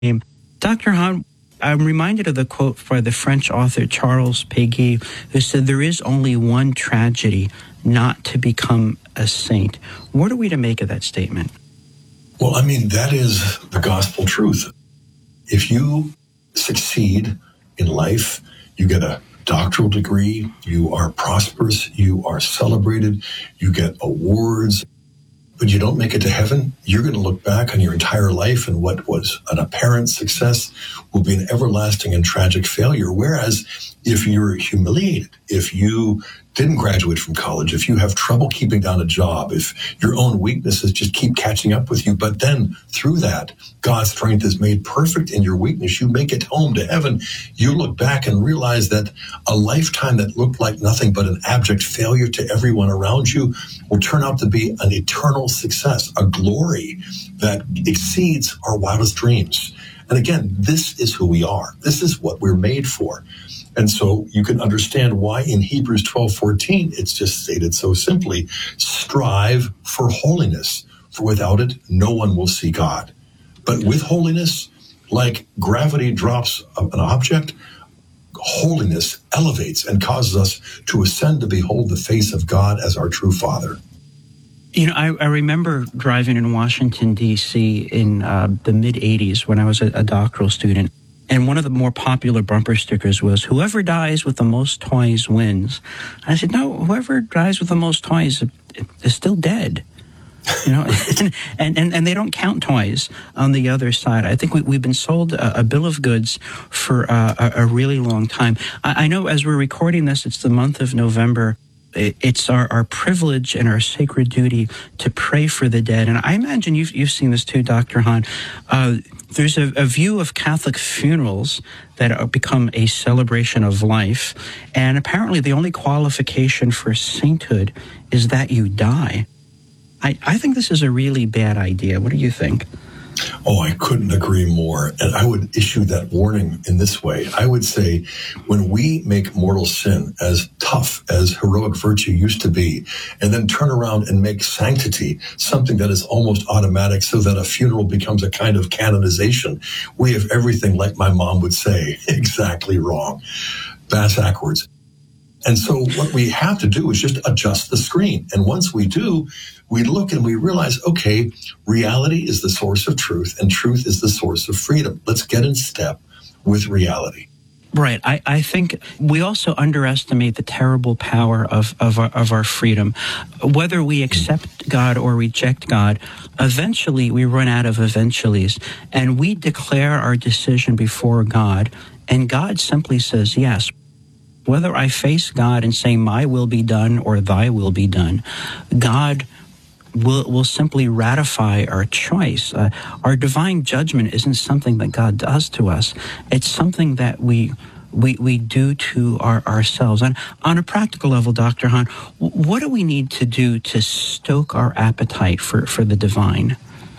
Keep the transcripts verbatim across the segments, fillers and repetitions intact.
name. Doctor Hahn, I'm reminded of the quote by the French author Charles Péguy, who said, "There is only one tragedy, not to become a saint." What are we to make of that statement? Well, I mean, that is the gospel truth. If you succeed in life, you get a doctoral degree, you are prosperous, you are celebrated, you get awards, but you don't make it to heaven, you're going to look back on your entire life and what was an apparent success will be an everlasting and tragic failure. Whereas if you're humiliated, if you didn't graduate from college, if you have trouble keeping down a job, if your own weaknesses just keep catching up with you, but then through that, God's strength is made perfect in your weakness, you make it home to heaven, you look back and realize that a lifetime that looked like nothing but an abject failure to everyone around you will turn out to be an eternal success, a glory that exceeds our wildest dreams. And again, this is who we are. This is what we're made for. And so you can understand why in Hebrews twelve fourteen, it's just stated so simply, strive for holiness, for without it, no one will see God. But with holiness, like gravity drops an object, holiness elevates and causes us to ascend to behold the face of God as our true Father. You know, I, I remember driving in Washington, D C in uh, the mid-eighties when I was a, a doctoral student. And one of the more popular bumper stickers was, "Whoever dies with the most toys wins." I said, no, whoever dies with the most toys is still dead. You know, and, and, and they don't count toys on the other side. I think we, we've been sold a, a bill of goods for uh, a, a really long time. I, I know as we're recording this, it's the month of November. It's our, our privilege and our sacred duty to pray for the dead. And I imagine you've, you've seen this too, Doctor Hahn. Uh, there's a, a view of Catholic funerals that are become a celebration of life. And apparently the only qualification for sainthood is that you die. I, I think this is a really bad idea. What do you think? Oh, I couldn't agree more. And I would issue that warning in this way. I would say when we make mortal sin as tough as heroic virtue used to be, and then turn around and make sanctity something that is almost automatic so that a funeral becomes a kind of canonization, we have everything, like my mom would say, exactly wrong. Bass backwards. And so what we have to do is just adjust the screen. And once we do, we look and we realize, okay, reality is the source of truth and truth is the source of freedom. Let's get in step with reality. Right. I, I think we also underestimate the terrible power of, of, our, of our freedom. Whether we accept God or reject God, eventually we run out of eventuallys and we declare our decision before God, and God simply says yes. Whether I face God and say, my will be done or thy will be done, God will will simply ratify our choice. Uh, our divine judgment isn't something that God does to us. It's something that we we we do to our, ourselves. And on a practical level, Doctor Hahn, what do we need to do to stoke our appetite for, for the divine?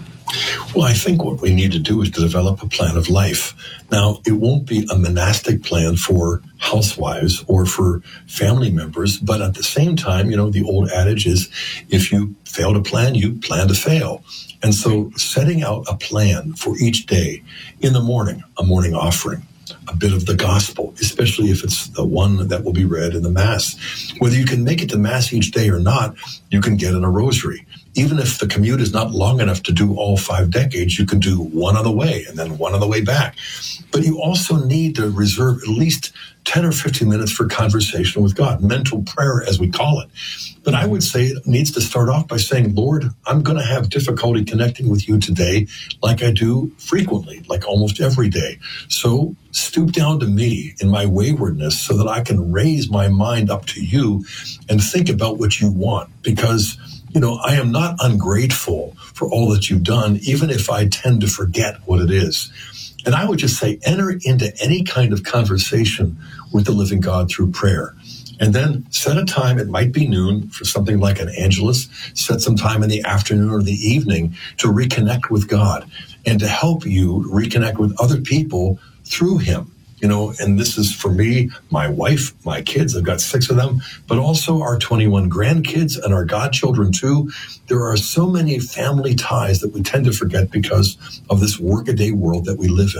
Well, I think what we need to do is to develop a plan of life. Now, it won't be a monastic plan for housewives or for family members, but at the same time, you know, the old adage is, if you fail to plan, you plan to fail. And so setting out a plan for each day, in the morning, a morning offering, a bit of the gospel, especially if it's the one that will be read in the Mass. Whether you can make it to Mass each day or not, you can get in a rosary. Even if the commute is not long enough to do all five decades, you can do one on the way and then one on the way back. But you also need to reserve at least ten or fifteen minutes for conversation with God, mental prayer as we call it. But I would say it needs to start off by saying, Lord, I'm going to have difficulty connecting with you today like I do frequently, like almost every day. So stoop down to me in my waywardness so that I can raise my mind up to you and think about what you want. Because, you know, I am not ungrateful for all that you've done, even if I tend to forget what it is. And I would just say, enter into any kind of conversation with the living God through prayer. And then set a time, it might be noon, for something like an Angelus. Set some time in the afternoon or the evening to reconnect with God and to help you reconnect with other people through him. you know, and this is for me, my wife, my kids, I've got six of them, but also our twenty-one grandkids and our godchildren too. There are so many family ties that we tend to forget because of this workaday world that we live in.